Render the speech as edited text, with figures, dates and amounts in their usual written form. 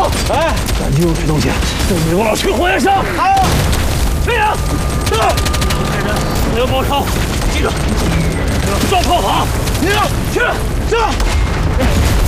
好，哎，赶紧用这东西送给我老去火焰山。好，飞扬，是，带人没有包抄，记住，撞炮法，你去，是。